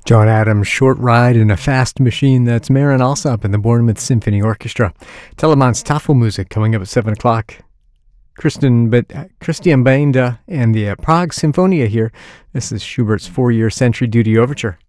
John Adams' Short Ride in a Fast Machine. That's Maren Alsop and the Bournemouth Symphony Orchestra. Teleman's Tafelmusik coming up at 7 o'clock. Christian Benda and the Prague Symphonia here. This is Schubert's 4-year Century Duty Overture.